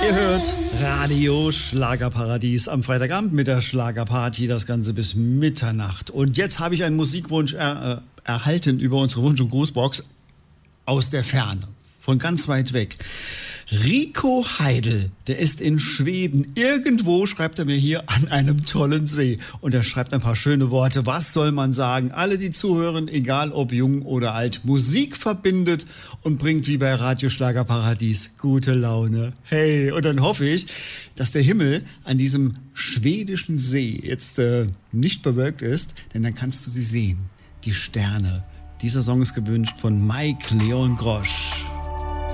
Ihr hört Radio Schlagerparadies am Freitagabend mit der Schlagerparty, das Ganze bis Mitternacht. Und jetzt habe ich einen Musikwunsch erhalten über unsere Wunsch- und Grußbox aus der Ferne, von ganz weit weg. Rico Heidel, der ist in Schweden. Irgendwo, schreibt er mir hier, an einem tollen See. Und er schreibt ein paar schöne Worte. Was soll man sagen? Alle, die zuhören, egal ob jung oder alt, Musik verbindet und bringt wie bei Radio Schlagerparadies gute Laune. Hey, und dann hoffe ich, dass der Himmel an diesem schwedischen See jetzt nicht bewölkt ist, denn dann kannst du sie sehen. Die Sterne. Dieser Song ist gewünscht von Mike Leon Grosch.